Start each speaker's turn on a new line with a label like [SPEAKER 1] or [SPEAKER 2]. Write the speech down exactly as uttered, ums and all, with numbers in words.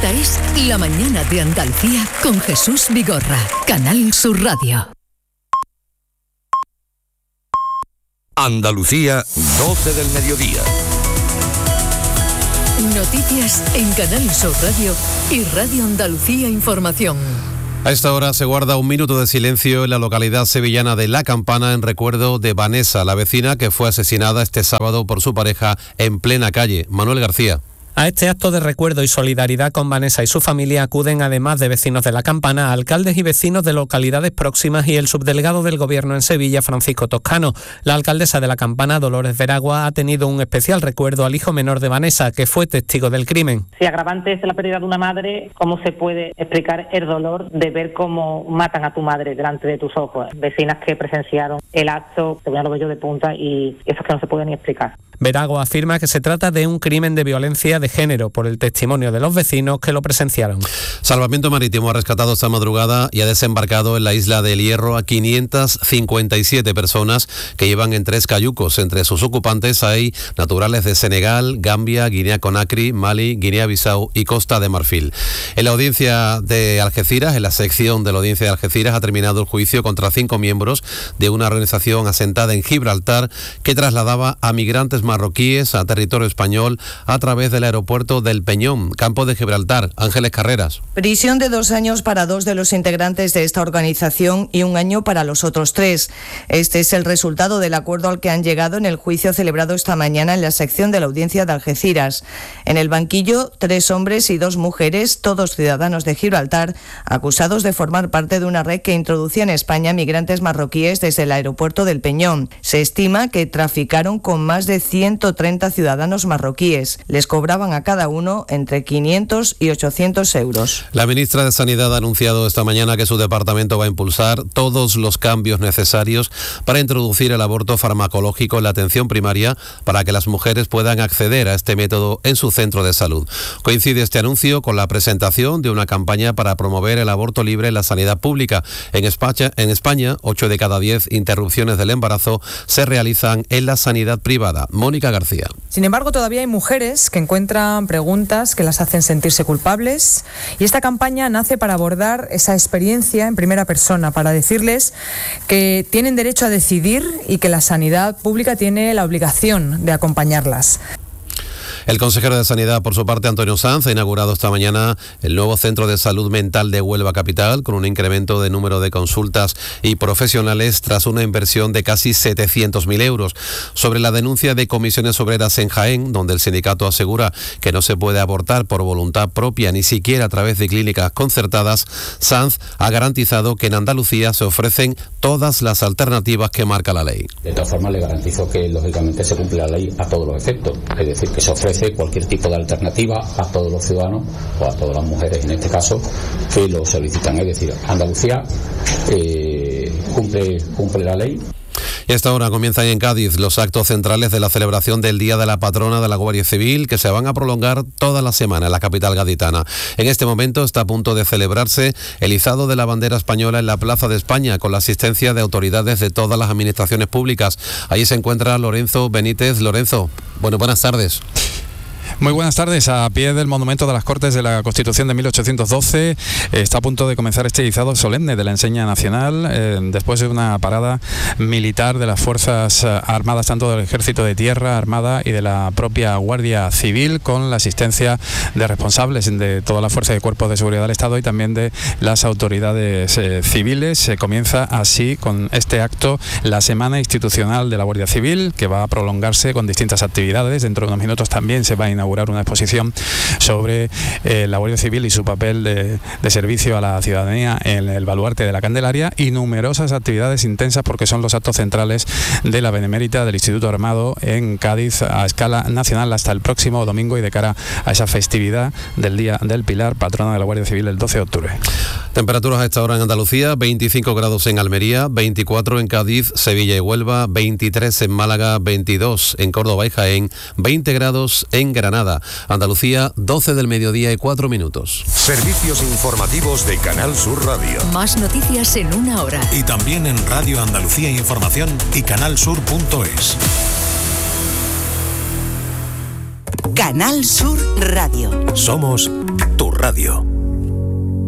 [SPEAKER 1] Esta es La Mañana de Andalucía con Jesús Vigorra, Canal Sur Radio.
[SPEAKER 2] Andalucía, doce del mediodía.
[SPEAKER 1] Noticias en Canal Sur Radio y Radio Andalucía Información.
[SPEAKER 3] A esta hora se guarda un minuto de silencio en la localidad sevillana de La Campana en recuerdo de Vanessa, la vecina que fue asesinada este sábado por su pareja en plena calle. Manuel García.
[SPEAKER 4] A este acto de recuerdo y solidaridad con Vanessa y su familia acuden, además de vecinos de La Campana, alcaldes y vecinos de localidades próximas y el subdelegado del Gobierno en Sevilla, Francisco Toscano. La alcaldesa de La Campana, Dolores Veragua, ha tenido un especial recuerdo al hijo menor de Vanessa, que fue testigo del crimen.
[SPEAKER 5] Si agravante es la pérdida de una madre, ¿cómo se puede explicar el dolor de ver cómo matan a tu madre delante de tus ojos? Vecinas que presenciaron el acto, te voy a lo bello de punta y eso es que no se puede ni explicar.
[SPEAKER 4] Veragua afirma que se trata de un crimen de violencia de género por el testimonio de los vecinos que lo presenciaron.
[SPEAKER 3] Salvamento Marítimo ha rescatado esta madrugada y ha desembarcado en la isla del Hierro a quinientas cincuenta y siete personas que llevan en tres cayucos. Entre sus ocupantes hay naturales de Senegal, Gambia, Guinea-Conakry, Mali, Guinea-Bissau y Costa de Marfil. En la audiencia de Algeciras, en la sección de la audiencia de Algeciras, ha terminado el juicio contra cinco miembros de una organización asentada en Gibraltar que trasladaba a migrantes marroquíes a territorio español a través del aeropuerto del Peñón, campo de Gibraltar. Ángeles Carreras.
[SPEAKER 6] Prisión de dos años para dos de los integrantes de esta organización y un año para los otros tres. Este es el resultado del acuerdo al que han llegado en el juicio celebrado esta mañana en la sección de la audiencia de Algeciras. En el banquillo, tres hombres y dos mujeres, todos ciudadanos de Gibraltar, acusados de formar parte de una red que introducía en España migrantes marroquíes desde el aeropuerto del Peñón. Se estima que traficaron con más de ciento treinta ciudadanos marroquíes. Les cobraban a cada uno entre quinientos y ochocientos euros.
[SPEAKER 3] La ministra de Sanidad ha anunciado esta mañana que su departamento va a impulsar todos los cambios necesarios para introducir el aborto farmacológico en la atención primaria para que las mujeres puedan acceder a este método en su centro de salud. Coincide este anuncio con la presentación de una campaña para promover el aborto libre en la sanidad pública. En España, en España, ocho de cada diez interrupciones del embarazo se realizan en la sanidad privada. Mónica García.
[SPEAKER 7] Sin embargo, todavía hay mujeres que encuentran preguntas que las hacen sentirse culpables y esta campaña nace para abordar esa experiencia en primera persona, para decirles que tienen derecho a decidir y que la sanidad pública tiene la obligación de acompañarlas.
[SPEAKER 3] El consejero de Sanidad, por su parte, Antonio Sanz, ha inaugurado esta mañana el nuevo Centro de Salud Mental de Huelva Capital, con un incremento de número de consultas y profesionales tras una inversión de casi setecientos mil euros. Sobre la denuncia de comisiones obreras en Jaén, donde el sindicato asegura que no se puede abortar por voluntad propia, ni siquiera a través de clínicas concertadas, Sanz ha garantizado que en Andalucía se ofrecen todas las alternativas que marca la ley.
[SPEAKER 8] De todas formas, le garantizo que, lógicamente, se cumple la ley a todos los efectos, es decir, que se ofrece cualquier tipo de alternativa a todos los ciudadanos o a todas las mujeres en este caso que lo solicitan. Es decir, Andalucía eh, cumple, cumple la ley.
[SPEAKER 3] Y a esta hora comienzan en Cádiz los actos centrales de la celebración del Día de la Patrona de la Guardia Civil, que se van a prolongar toda la semana en la capital gaditana. En este momento está a punto de celebrarse el izado de la bandera española en la Plaza de España, con la asistencia de autoridades de todas las administraciones públicas. Allí se encuentra Lorenzo Benítez. Lorenzo, bueno, buenas tardes.
[SPEAKER 9] Muy buenas tardes. A pie del Monumento de las Cortes de la Constitución de mil ochocientos doce está a punto de comenzar este izado solemne de la enseña nacional, eh, después de una parada militar de las Fuerzas Armadas, tanto del Ejército de Tierra, Armada y de la propia Guardia Civil, con la asistencia de responsables de toda la Fuerza y Cuerpos de Seguridad del Estado y también de las autoridades eh, civiles. Se comienza así con este acto la Semana Institucional de la Guardia Civil, que va a prolongarse con distintas actividades. Dentro de unos minutos también se va a inaugurar una exposición sobre eh, la Guardia Civil y su papel de, de servicio a la ciudadanía en el baluarte de la Candelaria, y numerosas actividades intensas, porque son los actos centrales de la Benemérita del Instituto Armado en Cádiz a escala nacional hasta el próximo domingo y de cara a esa festividad del Día del Pilar, patrona de la Guardia Civil, el doce de octubre.
[SPEAKER 3] Temperaturas a esta hora en Andalucía: veinticinco grados en Almería, veinticuatro en Cádiz, Sevilla y Huelva, veintitrés en Málaga, veintidós en Córdoba y Jaén, veinte grados en Granada. Andalucía, doce del mediodía y cuatro minutos.
[SPEAKER 2] Servicios informativos de Canal Sur Radio.
[SPEAKER 1] Más noticias en una hora.
[SPEAKER 2] Y también en Radio Andalucía Información y canal sur punto es.
[SPEAKER 10] Canal Sur Radio.
[SPEAKER 2] Somos tu radio.